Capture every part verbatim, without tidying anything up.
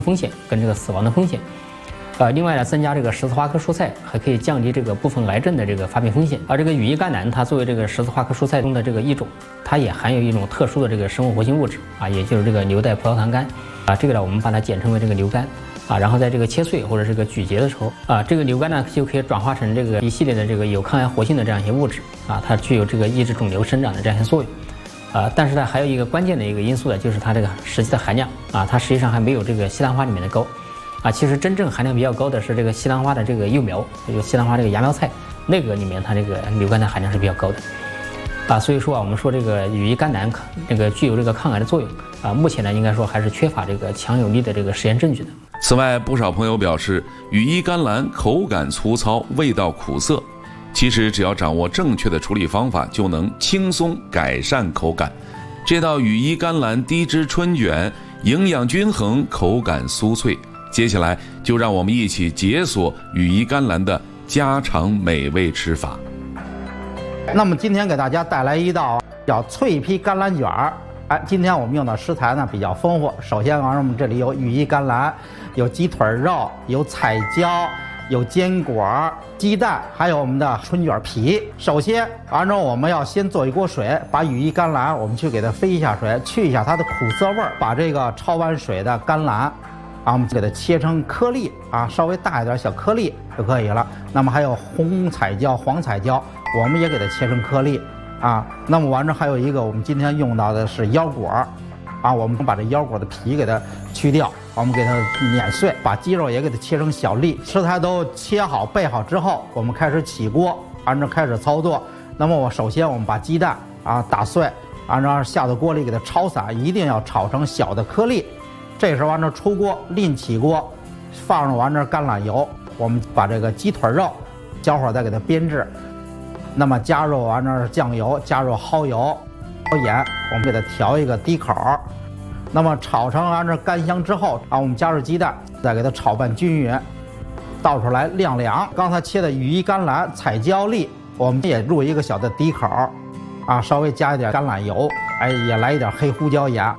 风险跟这个死亡的风险。呃，另外呢，增加这个十字花科蔬菜还可以降低这个部分癌症的这个发病风险。而这个羽衣甘蓝，它作为这个十字花科蔬菜中的这个一种，它也含有一种特殊的这个生物活性物质啊，也就是这个硫代葡萄糖苷啊，这个呢我们把它简称为这个硫苷。啊，然后在这个切碎或者这个咀嚼的时候，啊，这个硫苷呢就可以转化成这个一系列的这个有抗癌活性的这样一些物质，啊，它具有这个抑制肿瘤生长的这样一些作用，啊，但是呢还有一个关键的一个因素呢，就是它这个实际的含量，啊，它实际上还没有这个西兰花里面的高，啊，其实真正含量比较高的是这个西兰花的这个幼苗，也就是西兰花这个芽苗菜，那个里面它这个硫苷的含量是比较高的。啊，所以说啊，我们说这个羽衣甘蓝这个具有这个抗癌的作用啊，目前呢应该说还是缺乏这个强有力的这个实验证据的。 此外，不少朋友表示，羽衣甘蓝口感粗糙，味道苦涩。其实只要掌握正确的处理方法，就能轻松改善口感。这道羽衣甘蓝低脂春卷，营养均衡，口感酥脆。接下来就让我们一起解锁羽衣甘蓝的家常美味吃法。 那么今天给大家带来一道叫脆皮甘蓝卷儿。哎，今天我们用的食材呢比较丰富。首先，我们这里有羽衣甘蓝，有鸡腿肉，有彩椒，有坚果、鸡蛋，还有我们的春卷皮。首先，按照我们要先做一锅水，把羽衣甘蓝我们去给它飞一下水，去一下它的苦涩味儿。把这个焯完水的甘蓝，啊，我们给它切成颗粒啊，稍微大一点小颗粒就可以了。那么还有红彩椒、黄彩椒，我们也给它切成颗粒。啊，那么完了还有一个，我们今天用到的是腰果，啊，我们把这腰果的皮给它去掉，我们给它碾碎，把鸡肉也给它切成小粒。食材都切好备好之后，我们开始起锅，按照开始操作。那么我首先我们把鸡蛋啊打碎，按照下到锅里给它焯散，一定要炒成小的颗粒。这时候完了出锅，另起锅，放上完这橄榄油，我们把这个鸡腿肉小火再给它煸制。那么加入完这酱油，加入蚝油、盐，我们给它调一个低口。那么炒成完这干香之后，啊，我们加入鸡蛋，再给它炒拌均匀，倒出来晾凉。刚才切的羽衣甘蓝、彩椒粒，我们也入一个小的低口，啊，稍微加一点橄榄油，哎，也来一点黑胡椒盐。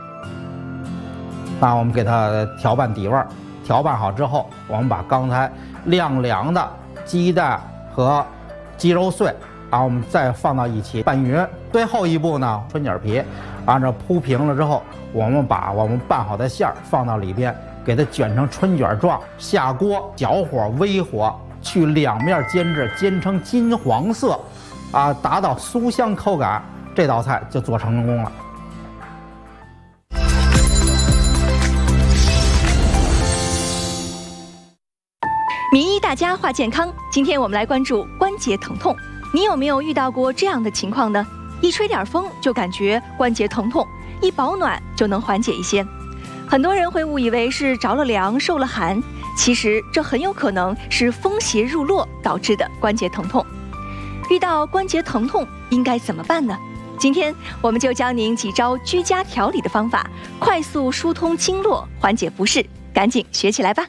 那我们给它调拌底味，调拌好之后，我们把刚才晾凉的鸡蛋和鸡肉碎，啊，我们再放到一起拌匀。最后一步呢，春卷皮，按照铺平了之后，我们把我们拌好的馅儿放到里边，给它卷成春卷状，下锅小火微火，去两面煎制，煎成金黄色，啊，达到酥香口感，这道菜就做成功了。 名医大家话健康，今天我们来关注关节疼痛。你有没有遇到过这样的情况呢？一吹点风就感觉关节疼痛，一保暖就能缓解一些。很多人会误以为是着了凉、受了寒，其实这很有可能是风邪入络导致的关节疼痛。遇到关节疼痛应该怎么办呢？今天我们就教您几招居家调理的方法，快速疏通经络，缓解不适。赶紧学起来吧！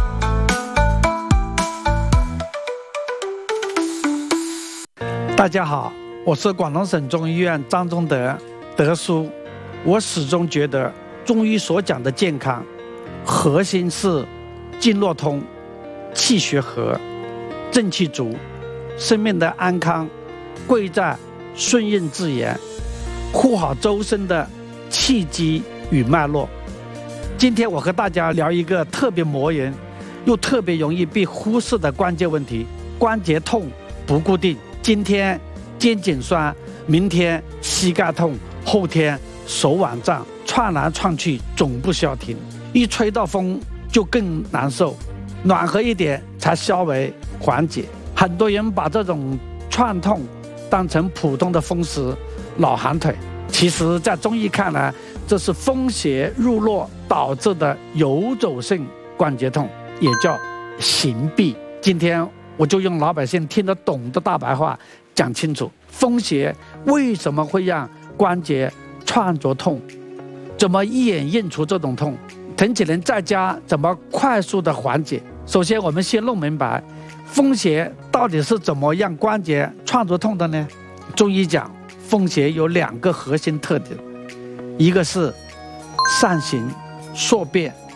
大家好，我是广东省中医院张忠德德叔。我始终觉得中医所讲的健康，核心是经络通、气血和、正气足，生命的安康贵在顺应自然，护好周身的气机与脉络。今天我和大家聊一个特别磨人又特别容易被忽视的关键问题：关节痛不固定。今天肩颈酸，明天膝盖痛，后天手腕胀，窜来窜去总不消停，一吹到风就更难受，暖和一点才稍微缓解。很多人把这种窜痛当成普通的风湿、老寒腿，其实在中医看来，这是风邪入络导致的游走性关节痛，也叫形痹。今天我就用老百姓听得懂的大白话讲清楚，风邪为什么会让关节串着痛，怎么一眼认出这种痛，疼起人在家怎么快速的缓解。首先我们先弄明白风邪到底是怎么让关节串着痛的呢？中医讲风邪有两个核心特点，一个是上行宿便，